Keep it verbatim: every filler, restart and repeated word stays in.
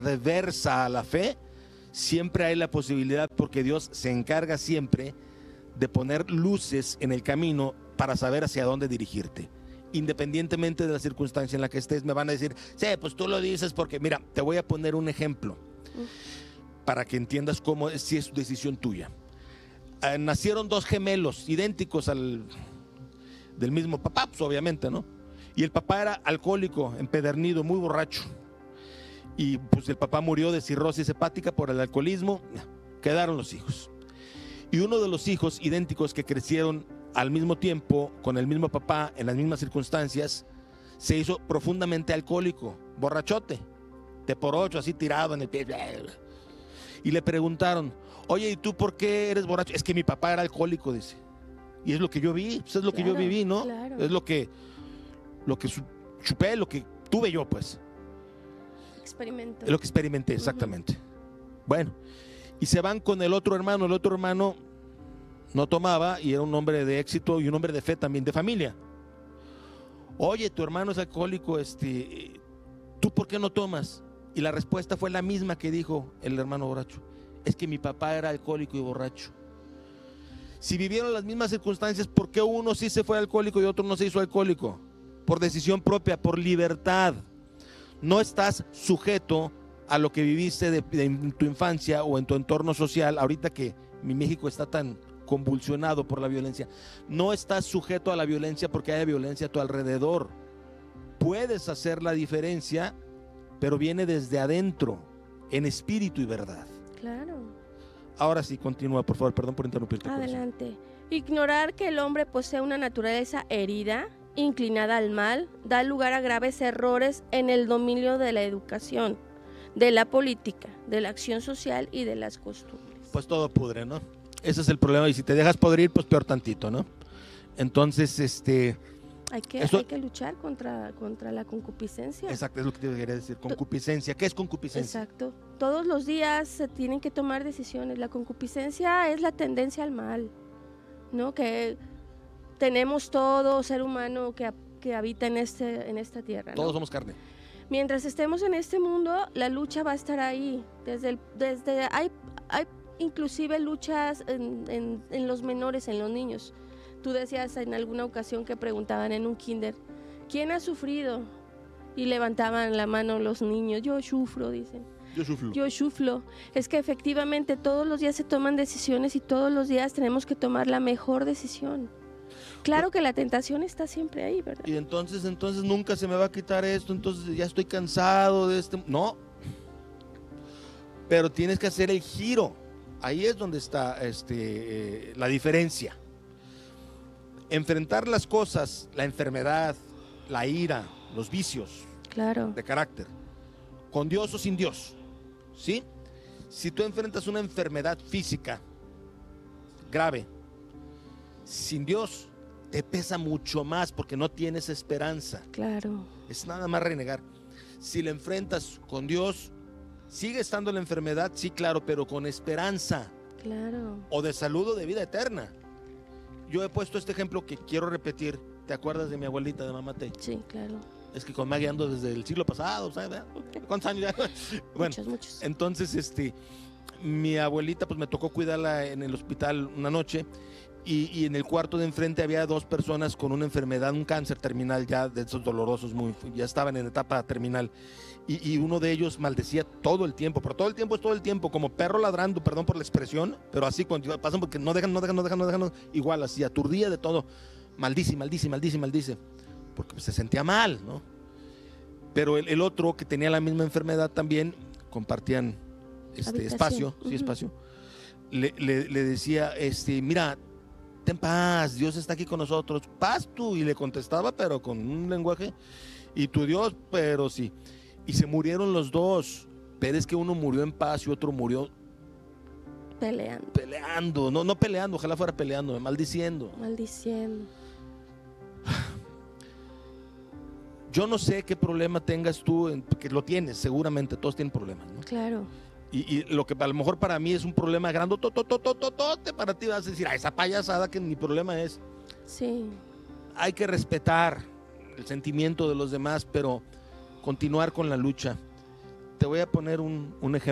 reversa a la fe, siempre hay la posibilidad, porque Dios se encarga siempre de poner luces en el camino para saber hacia dónde dirigirte. Independientemente de la circunstancia en la que estés, me van a decir, sí, pues tú lo dices porque, mira, te voy a poner un ejemplo para que entiendas cómo es, si es decisión tuya. Eh, nacieron dos gemelos idénticos al del mismo papá, pues obviamente, ¿no? Y el papá era alcohólico, empedernido, muy borracho. Y pues el papá murió de cirrosis hepática por el alcoholismo. Quedaron los hijos. Y uno de los hijos idénticos que crecieron al mismo tiempo, con el mismo papá, en las mismas circunstancias, se hizo profundamente alcohólico, borrachote, de por ocho, así tirado en el pie. Y le preguntaron, oye, ¿y tú por qué eres borracho? Es que mi papá era alcohólico, dice. Y es lo que yo vi, pues es lo que claro, yo viví, ¿no? Claro. Es lo que, lo que chupé, lo que tuve yo, pues. Experimenté. Lo que experimenté, exactamente. Uh-huh. Bueno, y se van con el otro hermano. El otro hermano no tomaba y era un hombre de éxito y un hombre de fe también, de familia. Oye, tu hermano es alcohólico, este, ¿tú por qué no tomas? Y la respuesta fue la misma que dijo el hermano borracho. Es que mi papá era alcohólico y borracho. Si vivieron las mismas circunstancias, ¿por qué uno sí se fue alcohólico y otro no se hizo alcohólico? Por decisión propia, por libertad. No estás sujeto a lo que viviste de, de, en tu infancia o en tu entorno social, ahorita que mi México está tan convulsionado por la violencia. No estás sujeto a la violencia porque haya violencia a tu alrededor. Puedes hacer la diferencia, pero viene desde adentro, en espíritu y verdad. Claro. Ahora sí, continúa, por favor, perdón por interrumpirte. Adelante. Ignorar que el hombre posee una naturaleza herida, inclinada al mal, da lugar a graves errores en el dominio de la educación, de la política, de la acción social y de las costumbres. Pues todo pudre, ¿no? Ese es el problema, y si te dejas podrir, pues peor tantito, ¿no? Entonces, este... Hay que, eso, hay que luchar contra, contra la concupiscencia. Exacto, es lo que te quería decir, concupiscencia. ¿Qué es concupiscencia? Exacto. Todos los días se tienen que tomar decisiones. La concupiscencia es la tendencia al mal, ¿no? Que tenemos todo ser humano que, que habita en, este, en esta tierra, ¿no? Todos somos carne. Mientras estemos en este mundo, la lucha va a estar ahí. Desde, el, desde hay, hay inclusive luchas en, en, en los menores, en los niños. Tú decías en alguna ocasión que preguntaban en un kinder, ¿quién ha sufrido? Y levantaban la mano los niños, yo sufro, dicen. Yo sufro. Yo sufro. Es que efectivamente todos los días se toman decisiones y todos los días tenemos que tomar la mejor decisión. Claro que la tentación está siempre ahí, ¿verdad? Y entonces, entonces nunca se me va a quitar esto, entonces ya estoy cansado de este... No. Pero tienes que hacer el giro. Ahí es donde está este, eh, la diferencia. Enfrentar las cosas, la enfermedad, la ira, los vicios, claro, de carácter, con Dios o sin Dios, ¿sí? Si tú enfrentas una enfermedad física grave, sin Dios, te pesa mucho más porque no tienes esperanza. Claro. Es nada más renegar. Si la enfrentas con Dios, sigue estando la enfermedad, sí, claro, pero con esperanza. Claro. O de salud o de vida eterna. Yo he puesto este ejemplo que quiero repetir. ¿Te acuerdas de mi abuelita, de Mamá Tey? Sí, claro. Es que con Maggie ando desde el siglo pasado, ¿sabes? ¿Cuántos años ya? Bueno, muchos, muchos. Entonces, este, mi abuelita, pues me tocó cuidarla en el hospital una noche y, y en el cuarto de enfrente había dos personas con una enfermedad, un cáncer terminal ya de esos dolorosos, muy, ya estaban en etapa terminal. Y, y uno de ellos maldecía todo el tiempo, pero todo el tiempo es todo el tiempo, como perro ladrando, perdón por la expresión, pero así cuando pasan porque no dejan, no dejan, no dejan, no dejan, igual así, aturdía de todo, maldice, maldice, maldice, maldice, porque se sentía mal, ¿no? Pero el, el otro que tenía la misma enfermedad también, compartían este espacio, uh-huh. sí, espacio, le, le, le decía, este, mira, ten paz, Dios está aquí con nosotros, paz tú, y le contestaba, pero con un lenguaje, y tu Dios, pero sí. Y se murieron los dos, pero es que uno murió en paz y otro murió peleando. Peleando, no, no peleando, ojalá fuera peleando, maldiciendo. Maldiciendo. Yo no sé qué problema tengas tú, que lo tienes, seguramente todos tienen problemas, ¿no? Claro. Y, y lo que a lo mejor para mí es un problema grande, tototototote, para ti vas a decir, ah, esa payasada que mi problema es. Sí. Hay que respetar el sentimiento de los demás, pero continuar con la lucha. te voy a poner un, un ejemplo.